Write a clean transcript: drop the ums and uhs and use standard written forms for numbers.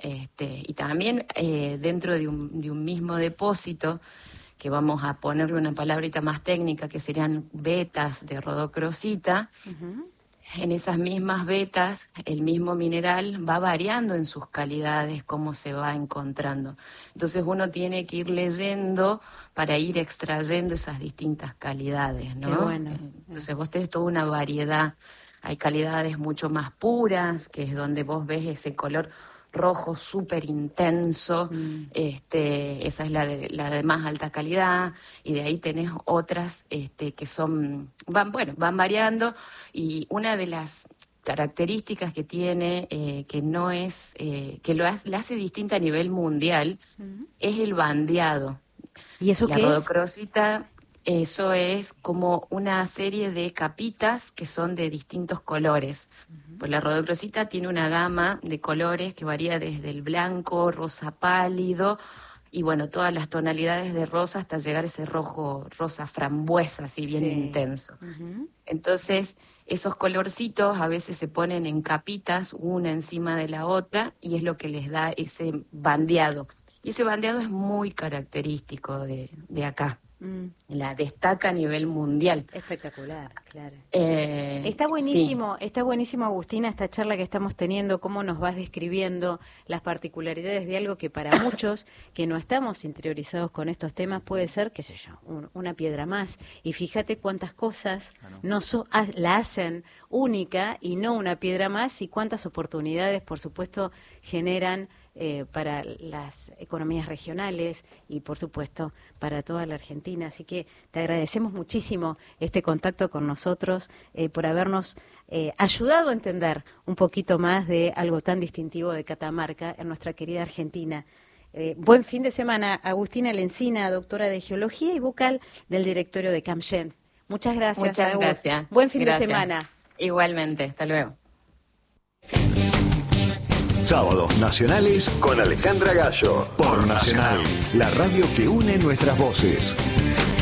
Y también dentro de un mismo depósito, que vamos a ponerle una palabrita más técnica, que serían vetas de rodocrosita. En esas mismas vetas, el mismo mineral va variando en sus calidades, cómo se va encontrando. Entonces uno tiene que ir leyendo para ir extrayendo esas distintas calidades, ¿no? Qué bueno. Entonces vos tenés toda una variedad. Hay calidades mucho más puras, que es donde vos ves ese color rojo súper intenso. Esa es la de más alta calidad, y de ahí tenés otras que van variando, y una de las características que tiene, que no es, que la hace distinta a nivel mundial, es el bandeado. ¿Y eso La qué es? rodocrosita, eso es como una serie de capitas que son de distintos colores. Pues la rodocrosita tiene una gama de colores que varía desde el blanco, rosa pálido, y bueno, todas las tonalidades de rosa hasta llegar a ese rojo, rosa frambuesa, así bien intenso. Entonces, esos colorcitos a veces se ponen en capitas, una encima de la otra, y es lo que les da ese bandeado. Y ese bandeado es muy característico de acá. La destaca a nivel mundial. Espectacular, claro. Está Está buenísimo, Agustina, esta charla que estamos teniendo, cómo nos vas describiendo las particularidades de algo que para muchos que no estamos interiorizados con estos temas puede ser, qué sé yo, una piedra más. Y fíjate cuántas cosas la hacen única y no una piedra más, y cuántas oportunidades, por supuesto, generan para las economías regionales y, por supuesto, para toda la Argentina. Así que te agradecemos muchísimo este contacto con nosotros, por habernos ayudado a entender un poquito más de algo tan distintivo de Catamarca en nuestra querida Argentina. Buen fin de semana, Agustina Lencina, doctora de Geología y vocal del directorio de CAMSHEN. Muchas gracias. Muchas gracias. Buen fin de semana. Igualmente, hasta luego. Sábados Nacionales con Alejandra Gallo, por Nacional, la radio que une nuestras voces.